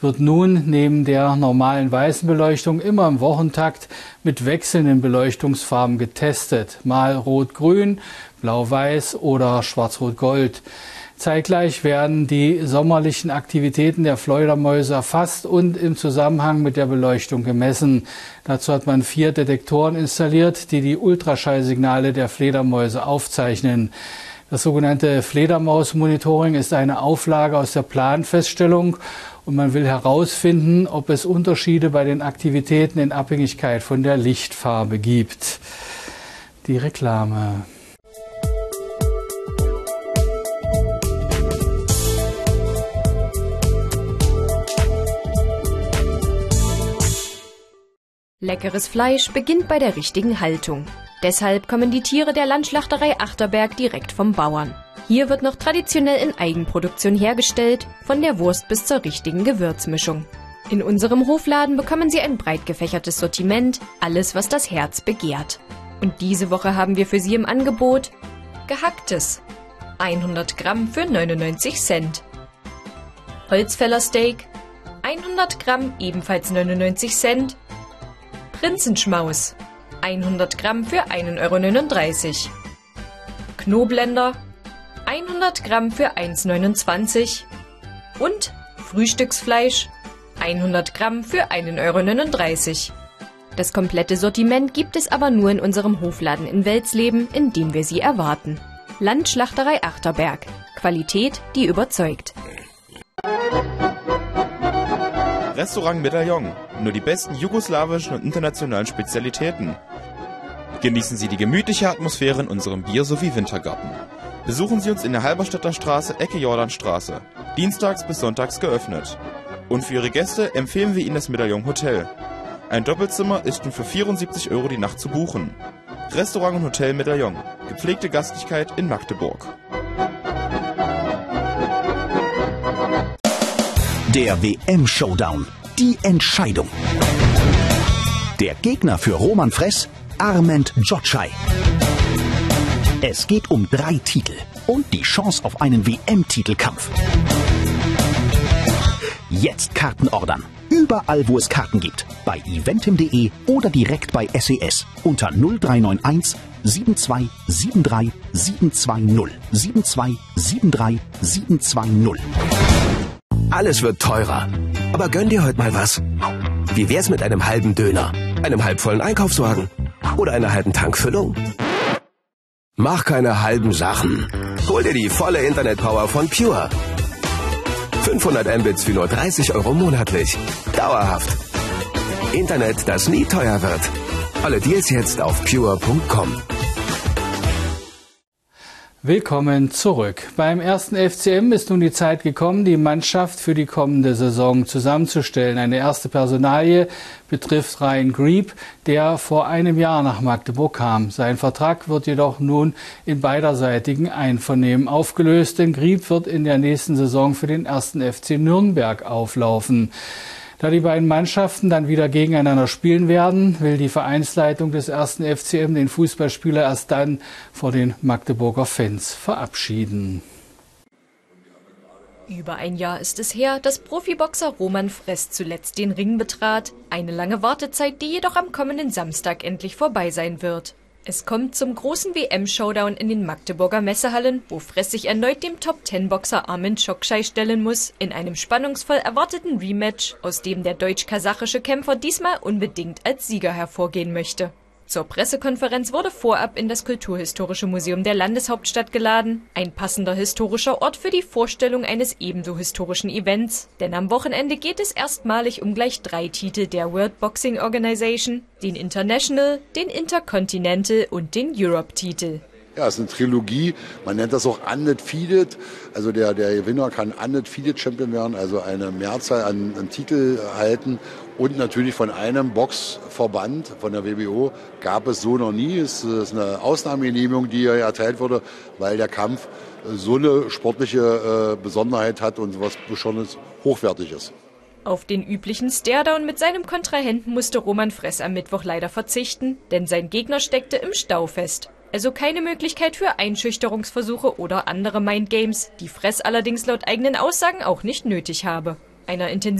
wird nun neben der normalen weißen Beleuchtung immer im Wochentakt mit wechselnden Beleuchtungsfarben getestet. Mal rot-grün, blau-weiß oder schwarz-rot-gold. Zeitgleich werden die sommerlichen Aktivitäten der Fledermäuse erfasst und im Zusammenhang mit der Beleuchtung gemessen. Dazu hat man 4 Detektoren installiert, die die Ultraschallsignale der Fledermäuse aufzeichnen. Das sogenannte Fledermaus-Monitoring ist eine Auflage aus der Planfeststellung und man will herausfinden, ob es Unterschiede bei den Aktivitäten in Abhängigkeit von der Lichtfarbe gibt. Die Reklame. Leckeres Fleisch beginnt bei der richtigen Haltung. Deshalb kommen die Tiere der Landschlachterei Achterberg direkt vom Bauern. Hier wird noch traditionell in Eigenproduktion hergestellt, von der Wurst bis zur richtigen Gewürzmischung. In unserem Hofladen bekommen Sie ein breit gefächertes Sortiment, alles was das Herz begehrt. Und diese Woche haben wir für Sie im Angebot Gehacktes, 100 Gramm für 99 Cent. Holzfällersteak, 100 Gramm ebenfalls 99 Cent. Prinzenschmaus, 100 Gramm für 1,39 €. Knoblender, 100 Gramm für 1,29 €. Und Frühstücksfleisch, 100 Gramm für 1,39 €. Das komplette Sortiment gibt es aber nur in unserem Hofladen in Welsleben, in dem wir Sie erwarten. Landschlachterei Achterberg. Qualität, die überzeugt. Restaurant Medaillon. Nur die besten jugoslawischen und internationalen Spezialitäten. Genießen Sie die gemütliche Atmosphäre in unserem Bier- sowie Wintergarten. Besuchen Sie uns in der Halberstädter Straße, Ecke Jordanstraße. Dienstags bis sonntags geöffnet. Und für Ihre Gäste empfehlen wir Ihnen das Medaillon Hotel. Ein Doppelzimmer ist nun für 74 € die Nacht zu buchen. Restaurant und Hotel Medaillon. Gepflegte Gastlichkeit in Magdeburg. Der WM-Showdown. Die Entscheidung. Der Gegner für Roman Fress, Armand Jotschai. Es geht um 3 Titel und die Chance auf einen WM-Titelkampf. Jetzt Karten ordern. Überall, wo es Karten gibt. Bei eventim.de oder direkt bei SES unter 0391 7273 720 7273 720. Alles wird teurer. Aber gönn dir heute mal was. Wie wär's mit einem halben Döner, einem halbvollen Einkaufswagen oder einer halben Tankfüllung? Mach keine halben Sachen. Hol dir die volle Internetpower von Pure. 500 Mbits für nur 30 € monatlich. Dauerhaft. Internet, das nie teuer wird. Alle Deals jetzt auf pure.com. Willkommen zurück. Beim 1. FCM ist nun die Zeit gekommen, die Mannschaft für die kommende Saison zusammenzustellen. Eine erste Personalie betrifft Ryan Griep, der vor einem Jahr nach Magdeburg kam. Sein Vertrag wird jedoch nun in beiderseitigen Einvernehmen aufgelöst, denn Griep wird in der nächsten Saison für den 1. FC Nürnberg auflaufen. Da die beiden Mannschaften dann wieder gegeneinander spielen werden, will die Vereinsleitung des 1. FCM den Fußballspieler erst dann vor den Magdeburger Fans verabschieden. Über ein Jahr ist es her, dass Profiboxer Roman Fress zuletzt den Ring betrat. Eine lange Wartezeit, die jedoch am kommenden Samstag endlich vorbei sein wird. Es kommt zum großen WM-Showdown in den Magdeburger Messehallen, wo Fress sich erneut dem Top-10-Boxer Armand Jotschai stellen muss, in einem spannungsvoll erwarteten Rematch, aus dem der deutsch-kasachische Kämpfer diesmal unbedingt als Sieger hervorgehen möchte. Zur Pressekonferenz wurde vorab in das Kulturhistorische Museum der Landeshauptstadt geladen, ein passender historischer Ort für die Vorstellung eines ebenso historischen Events, denn am Wochenende geht es erstmalig um gleich 3 Titel der World Boxing Organization, den International, den Intercontinental und den Europe-Titel. Ja, es ist eine Trilogie, man nennt das auch Undefeated, also der Gewinner kann Undefeated Champion werden, also eine Mehrzahl an Titel erhalten und natürlich von einem Boxverband, von der WBO, gab es so noch nie. Es ist eine Ausnahmegenehmigung, die hier erteilt wurde, weil der Kampf so eine sportliche Besonderheit hat und was besonders hochwertig ist. Auf den üblichen Staredown mit seinem Kontrahenten musste Roman Fress am Mittwoch leider verzichten, denn sein Gegner steckte im Stau fest. Also keine Möglichkeit für Einschüchterungsversuche oder andere Mindgames, die Fress allerdings laut eigenen Aussagen auch nicht nötig habe. Einer